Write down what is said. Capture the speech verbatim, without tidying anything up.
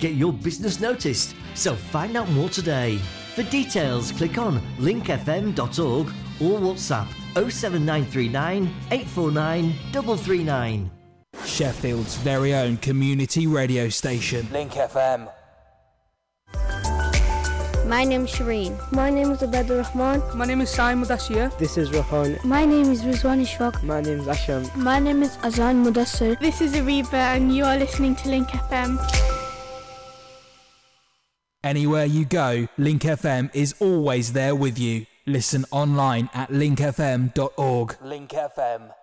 get your business noticed. So find out more today. For details, click on link f m dot org or WhatsApp oh seven nine three nine, eight four nine, three three nine. Sheffield's very own community radio station. Link F M. My name is Shireen. My name is Abedul Rahman. My name is Saim Mudassir. This is Rohan. My name is Rizwan Ishfaq. My name is Asham. My name is Azan Mudassir. This is Ariba and you are listening to Link F M. Anywhere you go, Link F M is always there with you. Listen online at link f m dot org. Link F M.